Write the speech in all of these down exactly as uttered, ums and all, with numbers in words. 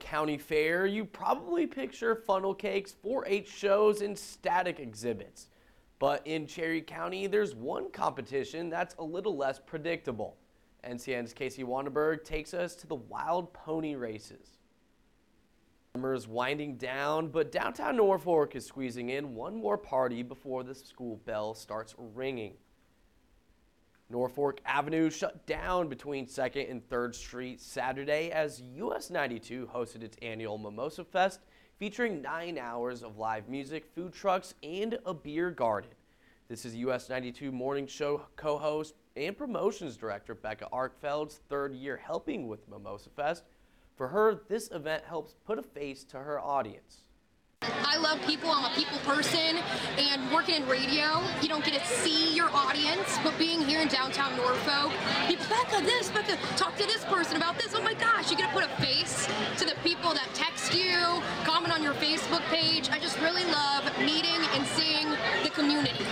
county fair, you probably picture funnel cakes, four H shows, and static exhibits. But in Cherry County, there's one competition that's a little less predictable. N C N's Casey Wanderberg takes us to the wild pony races. Summer is winding down, but downtown Norfolk is squeezing in one more party before the school bell starts ringing. Norfolk Avenue shut down between second and third Street Saturday as U S ninety-two hosted its annual Mimosa Fest, featuring nine hours of live music, food trucks, and a beer garden. This is U S ninety-two Morning Show co-host and promotions director Becca Arkfeld's third year helping with Mimosa Fest. For her, this event helps put a face to her audience. I love people, I'm a people person, and working in radio, you don't get to see your audience, but being here in downtown Norfolk, people, Becca this, Becca, talk to this person about this, oh my gosh, you get to put a face to the people that text you, comment on your Facebook page. I just really love meeting and seeing the community.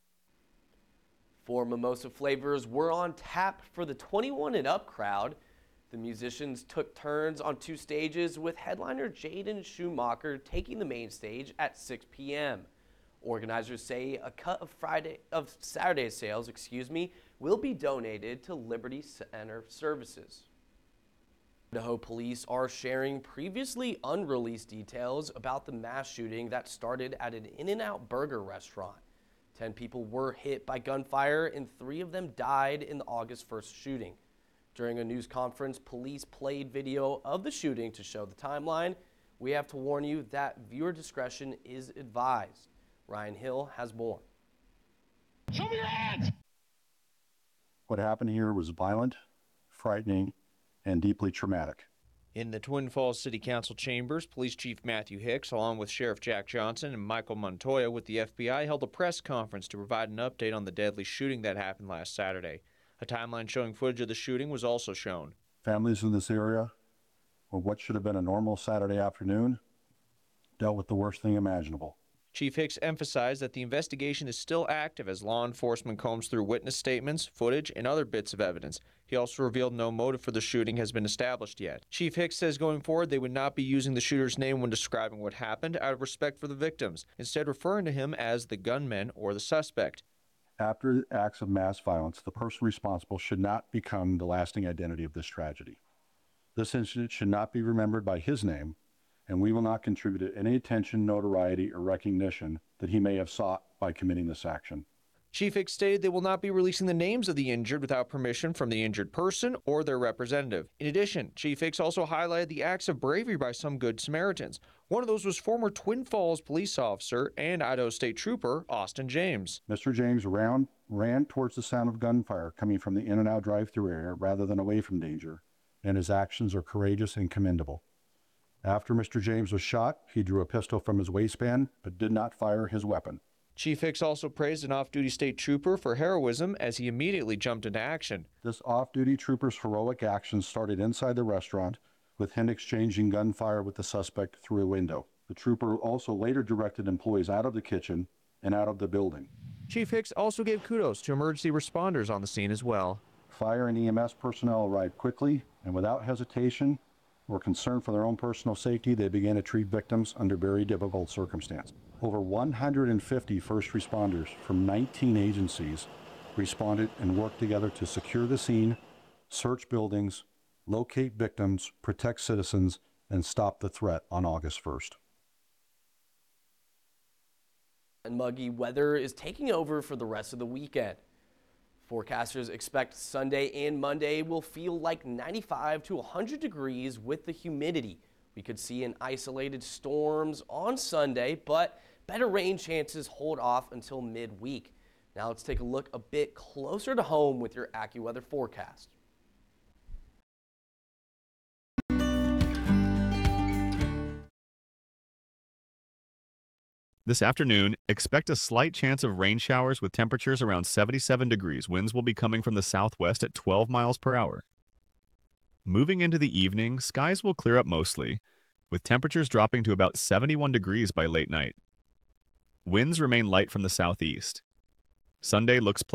Four mimosa flavors were on tap for the twenty-one and up crowd. The musicians took turns on two stages, with headliner Jaden Schumacher taking the main stage at six p m Organizers say a cut of Friday of Saturday's sales, excuse me, will be donated to Liberty Center Services. Idaho police are sharing previously unreleased details about the mass shooting that started at an In-N-Out Burger restaurant. Ten people were hit by gunfire and three of them died in the August first shooting. During a news conference, police played video of the shooting to show the timeline. We have to warn you that viewer discretion is advised. Ryan Hill has more. Show me your hands! What happened here was violent, frightening, and deeply traumatic. In the Twin Falls City Council chambers, Police Chief Matthew Hicks, along with Sheriff Jack Johnson and Michael Montoya with the F B I, held a press conference to provide an update on the deadly shooting that happened last Saturday. A timeline showing footage of the shooting was also shown. Families in this area, or what should have been a normal Saturday afternoon, dealt with the worst thing imaginable. Chief Hicks emphasized that the investigation is still active as law enforcement combs through witness statements, footage, and other bits of evidence. He also revealed no motive for the shooting has been established yet. Chief Hicks says going forward they would not be using the shooter's name when describing what happened out of respect for the victims, instead referring to him as the gunman or the suspect. After acts of mass violence, the person responsible should not become the lasting identity of this tragedy. This incident should not be remembered by his name, and we will not contribute any attention, notoriety, or recognition that he may have sought by committing this action. Chief Hicks stated they will not be releasing the names of the injured without permission from the injured person or their representative. In addition, Chief Hicks also highlighted the acts of bravery by some Good Samaritans. One of those was former Twin Falls police officer and Idaho State Trooper Austin James. Mister James ran, ran towards the sound of gunfire coming from the In-N-Out drive-through area rather than away from danger, and his actions are courageous and commendable. After Mister James was shot, he drew a pistol from his waistband but did not fire his weapon. Chief Hicks also praised an off-duty state trooper for heroism as he immediately jumped into action. This off-duty trooper's heroic action started inside the restaurant, with him exchanging gunfire with the suspect through a window. The trooper also later directed employees out of the kitchen and out of the building. Chief Hicks also gave kudos to emergency responders on the scene as well. Fire and E M S personnel arrived quickly, and without hesitation or concern for their own personal safety, they began to treat victims under very difficult circumstances. Over one hundred fifty first responders from nineteen agencies responded and worked together to secure the scene, search buildings, locate victims, protect citizens, and stop the threat on August first. And muggy weather is taking over for the rest of the weekend. Forecasters expect Sunday and Monday will feel like ninety-five to one hundred degrees with the humidity. We could see an isolated storms on Sunday, but better rain chances hold off until midweek. Now let's take a look a bit closer to home with your AccuWeather forecast. This afternoon, expect a slight chance of rain showers with temperatures around seventy-seven degrees. Winds will be coming from the southwest at twelve miles per hour. Moving into the evening, skies will clear up mostly, with temperatures dropping to about seventy-one degrees by late night. Winds remain light from the southeast. Sunday looks pleasant.